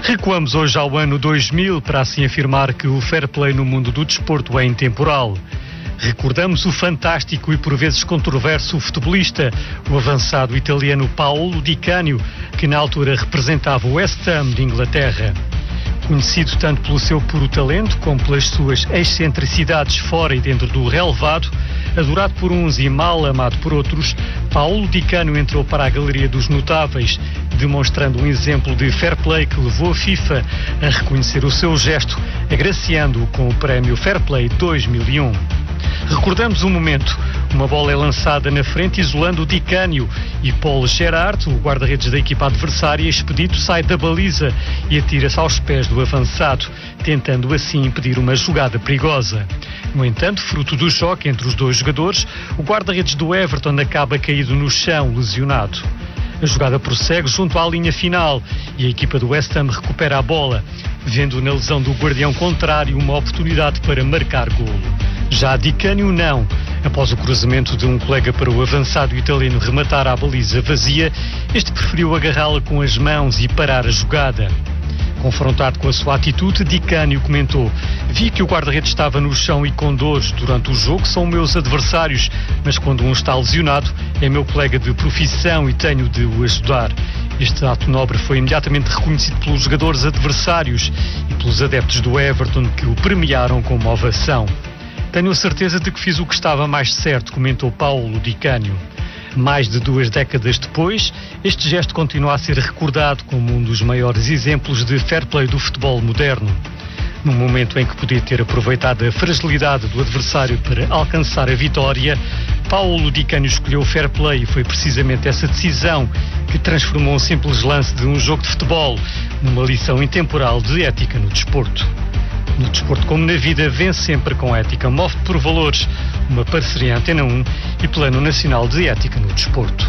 Recuamos hoje ao ano 2000 para assim afirmar que o fair play no mundo do desporto é intemporal. Recordamos o fantástico e por vezes controverso futebolista, o avançado italiano Paolo Di Canio, que na altura representava o West Ham de Inglaterra. Conhecido tanto pelo seu puro talento como pelas suas excentricidades fora e dentro do relevado, adorado por uns e mal amado por outros, Paolo Di Canio entrou para a galeria dos notáveis, demonstrando um exemplo de fair play que levou a FIFA a reconhecer o seu gesto, agraciando-o com o prémio Fair Play 2001. Recordamos um momento. Uma bola é lançada na frente, isolando o Di Canio, e Paul Gerrard, o guarda-redes da equipa adversária, expedito, sai da baliza e atira-se aos pés do avançado, tentando assim impedir uma jogada perigosa. No entanto, fruto do choque entre os dois jogadores, o guarda-redes do Everton acaba caído no chão, lesionado. A jogada prossegue junto à linha final e a equipa do West Ham recupera a bola, vendo na lesão do guardião contrário uma oportunidade para marcar golo. Já Di Canio não. Após o cruzamento de um colega para o avançado italiano rematar a baliza vazia, este preferiu agarrá-la com as mãos e parar a jogada. Confrontado com a sua atitude, Di Canio comentou: "Vi que o guarda-redes estava no chão e com dores. Durante o jogo são meus adversários, mas quando um está lesionado, é meu colega de profissão e tenho de o ajudar." Este ato nobre foi imediatamente reconhecido pelos jogadores adversários e pelos adeptos do Everton, que o premiaram com uma ovação. "Tenho a certeza de que fiz o que estava mais certo", comentou Paolo Di Canio. Mais de 2 décadas depois, este gesto continua a ser recordado como um dos maiores exemplos de fair play do futebol moderno. Num momento em que podia ter aproveitado a fragilidade do adversário para alcançar a vitória, Paolo Di Canio escolheu o fair play e foi precisamente essa decisão que transformou um simples lance de um jogo de futebol numa lição intemporal de ética no desporto. No desporto, como na vida, vence sempre com ética. Move por valores. Uma parceria Antena 1 e Plano Nacional de Ética no Desporto.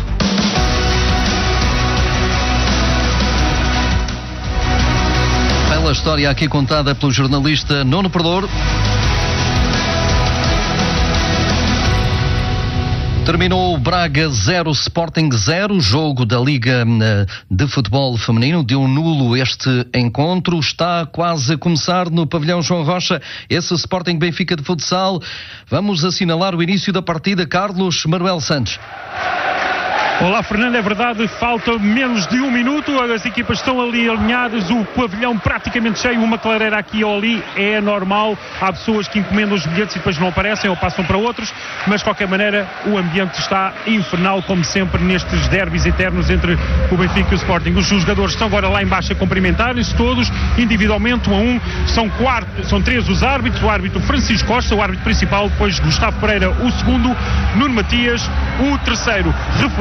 Bela história aqui contada pelo jornalista Nuno Perdouro. Terminou Braga 0, Sporting 0, jogo da Liga de Futebol Feminino. Deu nulo este encontro. Está quase a começar no pavilhão João Rocha esse Sporting Benfica de futsal. Vamos assinalar o início da partida. Carlos Manuel Santos. Olá, Fernando, é verdade, falta menos de 1 minuto, as equipas estão ali alinhadas, o pavilhão praticamente cheio, uma clareira aqui ou ali, é normal, há pessoas que encomendam os bilhetes e depois não aparecem ou passam para outros, mas de qualquer maneira o ambiente está infernal, como sempre nestes derbys eternos entre o Benfica e o Sporting. Os jogadores estão agora lá em baixo a cumprimentarem-se todos, individualmente, 1 a 1, são 3 os árbitros, o árbitro Francisco Costa, o árbitro principal, depois Gustavo Pereira, o segundo, Nuno Matias, o terceiro.